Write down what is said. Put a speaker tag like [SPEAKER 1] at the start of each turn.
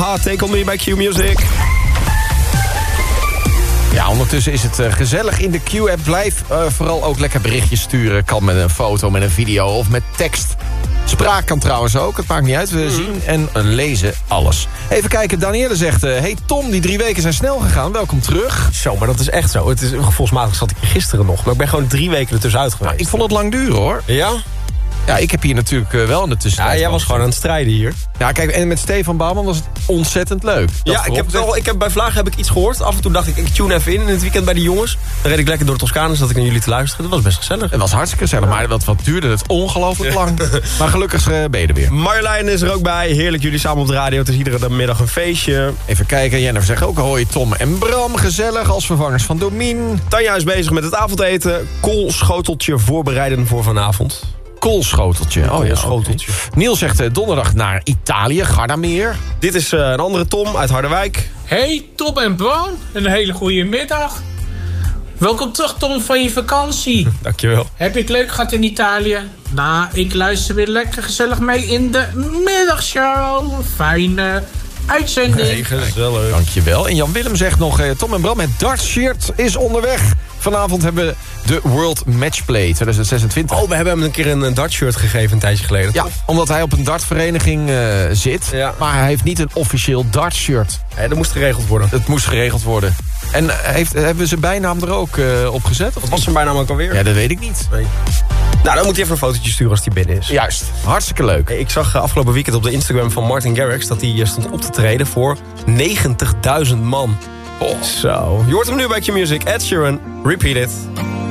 [SPEAKER 1] Haha, Take On Me bij Q-Music.
[SPEAKER 2] Ja, ondertussen is het gezellig in de Q-app. Blijf vooral ook lekker berichtjes sturen. Kan met een foto, met een video of met tekst. Spraak kan trouwens ook, het maakt niet uit. We zien en lezen alles. Even kijken, Danielle zegt... hey Tom, die 3 weken zijn snel gegaan. Welkom terug.
[SPEAKER 1] Zo, maar dat is echt zo. Het is gevoelsmatig zat ik gisteren nog. Maar ik ben gewoon 3 weken ertussenuit geweest.
[SPEAKER 2] Nou, ik vond het lang duren, hoor.
[SPEAKER 1] Ja?
[SPEAKER 2] Ja, ik heb hier natuurlijk wel in de tussentijd...
[SPEAKER 1] Ja, jij was gewoon aan het strijden hier.
[SPEAKER 2] Ja, kijk, en met Stefan Bouwman was het ontzettend leuk.
[SPEAKER 1] Ja, bij Vlaag heb ik iets gehoord. Af en toe dacht ik tune even in het weekend bij de jongens. Dan reed ik lekker door de Toscane, zat ik naar jullie te luisteren. Dat was best gezellig.
[SPEAKER 2] Het was hartstikke gezellig, maar wat duurde het ongelooflijk lang. Maar gelukkig ben je er weer.
[SPEAKER 1] Marjolein is er ook bij. Heerlijk, jullie samen op de radio. Het is iedere middag een feestje.
[SPEAKER 2] Even kijken, Jennifer zegt ook hoi Tom en Bram. Gezellig als vervangers van Domien.
[SPEAKER 1] Tanja is bezig met het avondeten. Koolschoteltje voorbereiden voor vanavond.
[SPEAKER 2] Koolschoteltje.
[SPEAKER 1] Koolschoteltje.
[SPEAKER 2] Okay. Niels zegt donderdag naar Italië, Gardameer.
[SPEAKER 1] Dit is een andere Tom uit Harderwijk.
[SPEAKER 3] Hey Tom en Bram, een hele goede middag. Welkom terug Tom van je vakantie.
[SPEAKER 1] Dankjewel.
[SPEAKER 3] Heb je het leuk gehad in Italië? Nou, ik luister weer lekker gezellig mee in de middagshow. Fijne uitzending.
[SPEAKER 1] Hey, gezellig.
[SPEAKER 2] Dankjewel. En Jan Willem zegt nog, Tom en Bram, het dartshirt is onderweg. Vanavond hebben we de World Matchplay 2026.
[SPEAKER 1] Oh, we hebben hem een keer een dartshirt gegeven een tijdje geleden.
[SPEAKER 2] Ja, omdat hij op een dartvereniging zit. Ja. Maar hij heeft niet een officieel dartshirt.
[SPEAKER 1] Ja, dat moest geregeld worden.
[SPEAKER 2] Het moest geregeld worden. En hebben we zijn bijnaam er ook op gezet?
[SPEAKER 1] Wat was zijn bijnaam ook alweer?
[SPEAKER 2] Ja, dat weet ik niet.
[SPEAKER 1] Nee. Nou, dan moet hij even een fotootje sturen als hij binnen is.
[SPEAKER 2] Juist, hartstikke leuk.
[SPEAKER 1] Ik zag afgelopen weekend op de Instagram van Martin Garrix... dat hij stond op te treden voor 90.000 man. Oh. Zo. Je hoort hem nu bij Q-Music. Ed Sheeran, Repeat It.